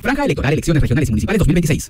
Franja electoral, elecciones regionales y municipales 2026.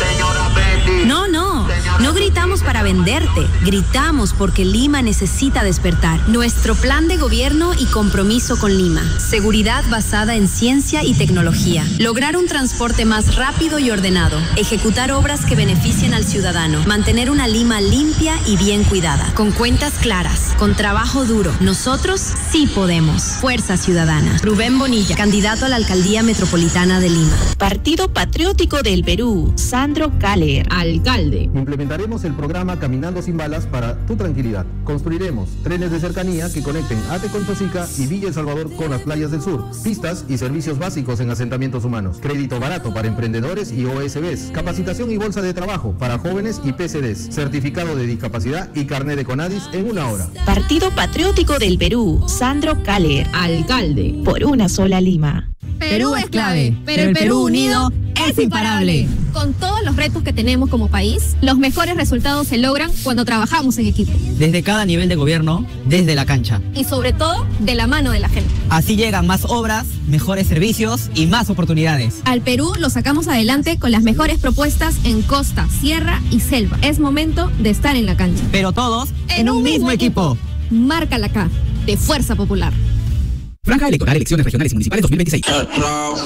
No gritamos para venderte, gritamos porque Lima necesita despertar. Nuestro plan de gobierno y compromiso con Lima. Seguridad basada en ciencia y tecnología. Lograr un transporte más rápido y ordenado. Ejecutar obras que beneficien al ciudadano. Mantener una Lima limpia y bien cuidada. Con cuentas claras, con trabajo duro. Nosotros sí podemos. Fuerza Ciudadana. Rubén Bonilla, candidato a la Alcaldía Metropolitana de Lima. Partido Patriótico del Perú, Sandro Kaller, alcalde. Implementaremos el programa Caminando sin Balas para tu tranquilidad. Construiremos trenes de cercanía que conecten Ate con Chosica y Villa El Salvador con las playas del sur, pistas y servicios básicos en asentamientos humanos, crédito barato para emprendedores y OSBs, capacitación y bolsa de trabajo para jóvenes y PCDs, certificado de discapacidad y carnet de CONADIS en 1 hora. Partido Patriótico del Perú, Sandro Kaller, alcalde, por una sola Lima. Perú es clave, pero el Perú unido es imparable. Con todos los retos que tenemos como país, los mejores resultados se logran cuando trabajamos en equipo. Desde cada nivel de gobierno, desde la cancha. Y sobre todo, de la mano de la gente. Así llegan más obras, mejores servicios y más oportunidades. Al Perú lo sacamos adelante con las mejores propuestas en costa, sierra y selva. Es momento de estar en la cancha. Pero todos en un mismo equipo. Marca la K, de Fuerza Popular. Franja electoral, elecciones regionales y municipales 2026.